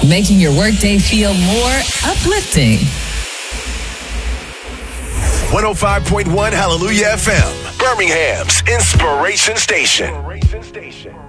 making your workday feel more uplifting. 105.1 Hallelujah FM, Birmingham's Inspiration Station.